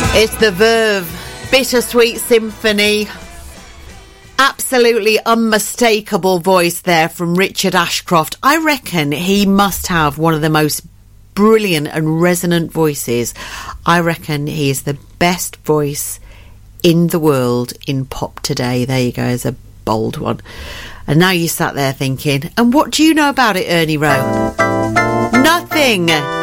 It's the Verve Bittersweet Symphony. Absolutely unmistakable voice there from Richard Ashcroft. I reckon he must have one of the most brilliant and resonant voices. I reckon he is the best voice in the world in pop today. There you go, as a bold one. And now you sat there thinking, and what do you know about it, Ernie Rowe? Nothing.